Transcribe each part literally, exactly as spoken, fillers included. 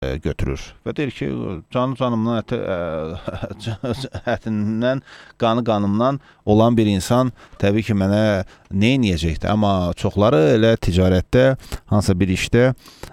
götürür və deyir ki, canı canımdan, əti, ətindən, qanı qanımdan olan bir insan təbii ki, mənə nə edəcəkdir? Amma çoxları elə ticarətdə, hansısa bir işdə,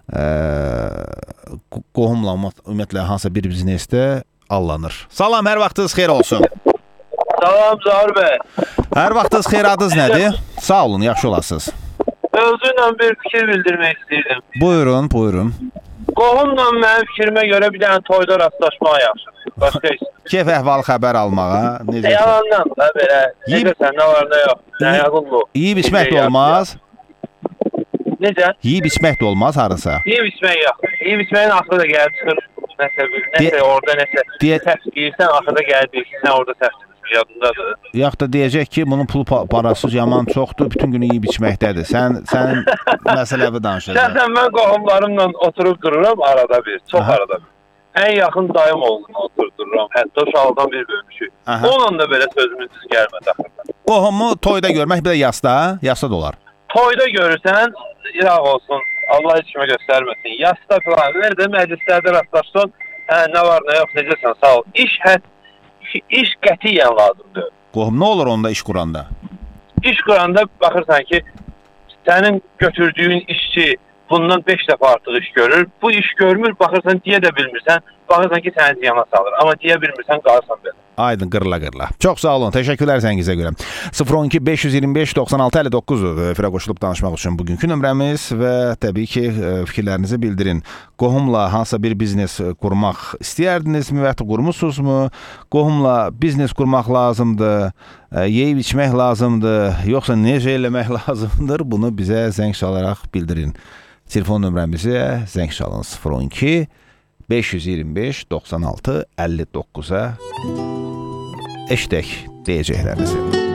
qohumla, ümumiyyətlə, hansısa bir biznesdə allanır. Salam, hər vaxtınız xeyir olsun. Salam, Zahir bəy. Hər vaxtınız xeyir, adınız nədir? Sağ olun, yaxşı olasınız. Mövzuyla bir fikir bildirmək istəyirdim. Buyurun, buyurun. Qohumla mənim fikrimə görə bir dənə toyda rastlaşmaq yaxşıdır. Başqa iş. Keyf əhval xəbər almağa. Necə? Yalandan da belə. Necəsən, nə var, nə yox. Nə yağıllı. Yiyib içmək də olmaz. Necə? Yiyib içmək də olmaz harasa. Yiyib içmək yox. Yiyib içməyin axırı da gəlib çıxır. Nəsə, nəsə orada nəsə səhv deyirsən, axırda gəlib deyirsən, sən orada səhv deyirsən, yadındadır. Yaxud da deyəcək ki, bunun pulu parası yaman çoxdur, bütün günü yiyib içməkdədir. Sən, sən məsələvi danışacaq. Şəhsən mən qohumlarımla oturub dururam arada bir, çox Aha. arada bir. Ən yaxın dayım olduğunu oturub dururam, hətta uşaqdan bir bölmüşük. Onunla da belə sözümüz düz gəlmədi axırda. Qohumu toyda görmək bir də yasda, yasda da olar. Toyda görürsən, yağ olsun. Allah heç kimə göstərməsin. Yasda falan ver də məclislərdə rastlaşsın. Hə, nə var, nə yox, necəsən, sağ ol. İş hət, iş qətiyyən lazımdır. Qohum, nə olur onda iş quranda? İş quranda baxırsan ki, sənin götürdüyün işçi bundan beş dəfə artıq iş görür. Bu iş görmür, baxırsan, deyə də bilmirsən. Baxırsan ki, səni ziyana salır. Amma deyə bilmirsən, qalırsan belə. Aydın, qırla qırla. Çox sağ olun, təşəkkürlər zəngizə görə. sıfır on iki beş yüz iyirmi beş doxsan altı əlli doqquz efirə qoşulub danışmaq üçün bugünkü nömrəmiz və təbii ki, fikirlərinizi bildirin. Qohumla hansısa bir biznes qurmaq istəyərdinizmi və ya qurmusunuzmu? Qohumla biznes qurmaq lazımdır, yeyib içmək lazımdır, yoxsa necə eləmək lazımdır? Bunu bizə zəng çalaraq bildirin. Telefon nömrəmizə zəng çalın sıfır on iki beş yüz iyirmi beş doxsan altı əlli doqquza eşidək deyəcəklərinizi.